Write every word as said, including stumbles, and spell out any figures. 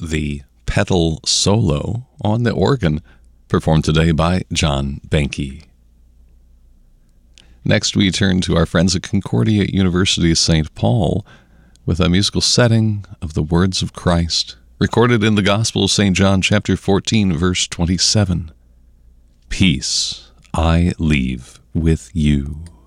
the pedal solo on the organ, performed today by John Benke. Next, we turn to our friends at Concordia University Saint Paul with a musical setting of the words of Christ, recorded in the Gospel of Saint John, chapter fourteen, verse twenty-seven. Peace I leave with you.